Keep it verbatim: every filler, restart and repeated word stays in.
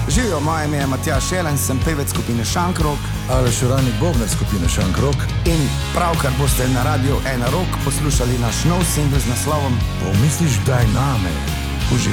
Živijo, moje ime je Matjaž Jelen, sem pevec skupine Šankrok. Aleš Uranik, bobnar skupine Šankrok. In pravkar boste na radiu Ena Rock poslušali naš nov singl z naslovom Pomisliš, daj name.